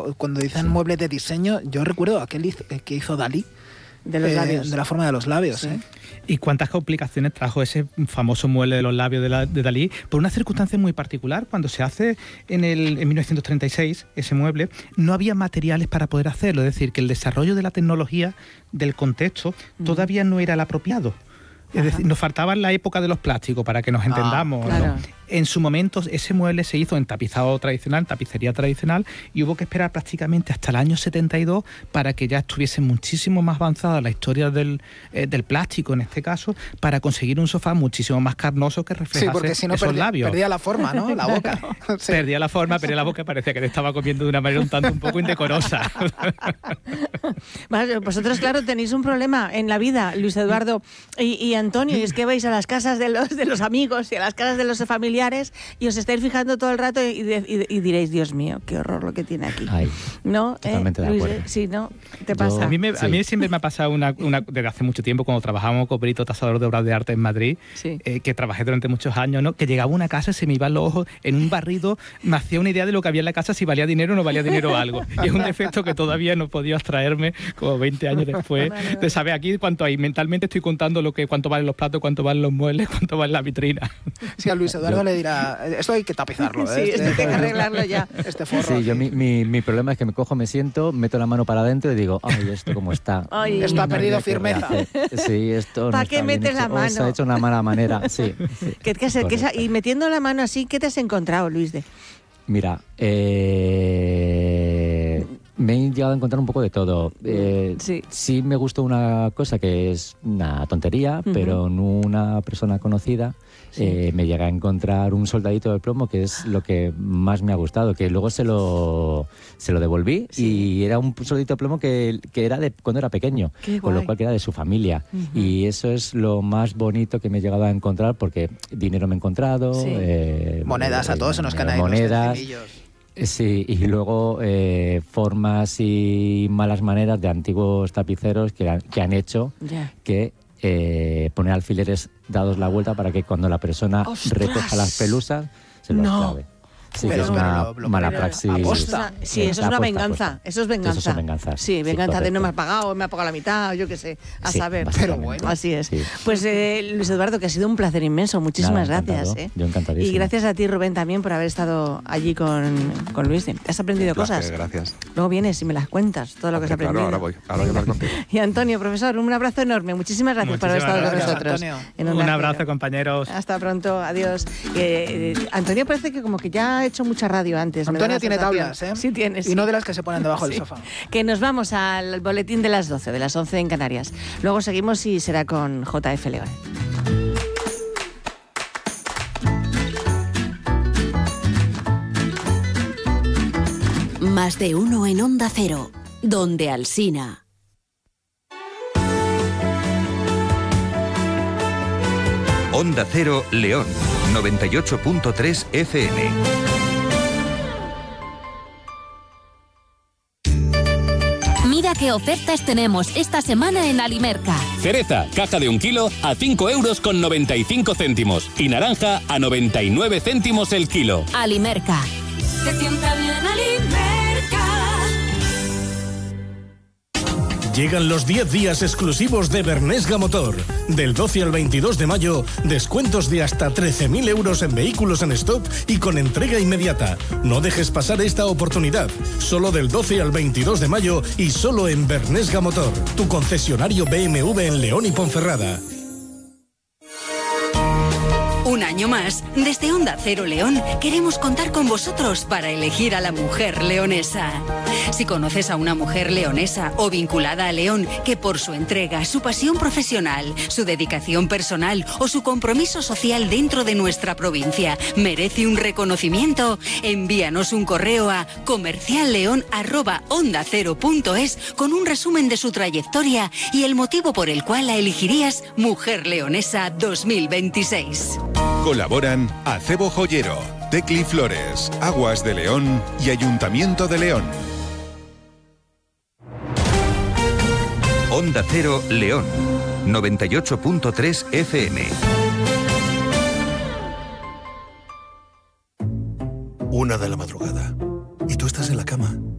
cuando dicen muebles de diseño, yo recuerdo aquel que hizo Dalí. De los labios. De la forma de los labios, sí. ¿Y cuántas complicaciones trajo ese famoso mueble de los labios de Dalí? Por una circunstancia muy particular, cuando se hace en 1936 ese mueble, no había materiales para poder hacerlo, es decir, que el desarrollo de la tecnología, del contexto, todavía no era el apropiado. Es decir, nos faltaba la época de los plásticos, para que nos entendamos, claro. ¿no? En su momento ese mueble se hizo en tapizado tradicional, tapicería tradicional, y hubo que esperar prácticamente hasta el año 72 para que ya estuviese muchísimo más avanzada la historia del plástico, en este caso, para conseguir un sofá muchísimo más carnoso que reflejase porque si no esos labios. Perdía la forma, ¿no? La boca. Sí. Perdía la forma, perdía la boca, parecía que te estaba comiendo de una manera un poco indecorosa. Vosotros, claro, tenéis un problema en la vida, Luis Eduardo y Antonio, y es que vais a las casas de los amigos y a las casas de los familiares y os estáis fijando todo el rato y diréis, Dios mío, qué horror lo que tiene aquí. Ay, ¿no? Totalmente de acuerdo. Sí, ¿no? ¿Te pasa? A mí siempre me ha pasado desde hace mucho tiempo, cuando trabajábamos con Perito Tasador de Obras de Arte en Madrid, que trabajé durante muchos años, ¿no? Que llegaba a una casa, se me iban los ojos, en un barrido me hacía una idea de lo que había en la casa, si valía dinero o no valía dinero algo. Y es un defecto que todavía no he podido abstraerme, como 20 años después, de saber aquí cuánto hay. Mentalmente estoy contando cuánto valen los platos, cuánto valen los muebles, cuánto vale la vitrina. Sí, a Luis Eduardo le dirá, esto hay que tapizarlo. Sí, esto hay que arreglarlo ya. Este forro. Sí, yo mi problema es que me cojo, me siento, meto la mano para adentro y digo, ay, esto cómo está. Ay, esto ha No perdido sé qué firmeza. Sí, esto ¿Para no qué está bien metes hecho. la mano? Se ha hecho una mala manera, sí. Y metiendo la mano así, ¿qué te has encontrado, Luis? Mira, me he llegado a encontrar un poco de todo. Sí me gustó una cosa que es una tontería, pero en una persona conocida me llegué a encontrar un soldadito de plomo, que es lo que más me ha gustado, que luego se lo devolví y era un soldadito de plomo que era de cuando era pequeño, con lo cual que era de su familia. Y eso es lo más bonito que me he llegado a encontrar, porque dinero me he encontrado. Monedas, a todos se nos caen ahí monedas. los centimillos. Sí, y luego formas y malas maneras de antiguos tapiceros que han hecho que poner alfileres dados la vuelta para que cuando la persona recoja las pelusas se los clave. Sí, que es una mala praxis. Sí, eso es una venganza. Eso es venganza. Eso es venganza. Sí, venganza de no me has pagado, me ha pagado la mitad, o yo qué sé, a saber. Pero bueno. Así es. Sí. Pues Luis Eduardo, que ha sido un placer inmenso. Muchísimas gracias. Yo encantadísimo. Y gracias a ti, Rubén, también por haber estado allí con Luis. ¿Has aprendido cosas? Gracias. Luego vienes y me las cuentas, todo lo que has aprendido. Claro, ahora voy a hablar contigo. Y Antonio, profesor, un abrazo enorme. Muchísimas gracias por haber estado con nosotros. Un abrazo, compañeros. Hasta pronto, adiós. Antonio parece que como que ya ha hecho mucha radio antes. Antonio tiene tablas, ¿eh? Sí tiene, sí. Y no de las que se ponen debajo del sofá. Que nos vamos al boletín de las 12, de las 11 en Canarias. Luego seguimos y será con JF León. Más de uno en Onda Cero, donde Alsina. Onda Cero León, 98.3 FM. Mira qué ofertas tenemos esta semana en Alimerca. Cereza, caja de 1 kilo a 5,95 €. Y naranja a 99 céntimos el kilo. Alimerca. Te sienta bien Alimerca. Llegan los 10 días exclusivos de Bernesga Motor. Del 12 al 22 de mayo, descuentos de hasta 13.000 € en vehículos en stock y con entrega inmediata. No dejes pasar esta oportunidad. Solo del 12 al 22 de mayo y solo en Bernesga Motor, tu concesionario BMW en León y Ponferrada. Un año más, desde Onda Cero León, queremos contar con vosotros para elegir a la mujer leonesa. Si conoces a una mujer leonesa o vinculada a León que por su entrega, su pasión profesional, su dedicación personal o su compromiso social dentro de nuestra provincia merece un reconocimiento, envíanos un correo a comercialleon@ondacero.es con un resumen de su trayectoria y el motivo por el cual la elegirías Mujer Leonesa 2026. Colaboran Acebo Joyero, Tecli Flores, Aguas de León y Ayuntamiento de León. Onda Cero León, 98.3 FM. 1 de la madrugada. Y tú estás en la cama,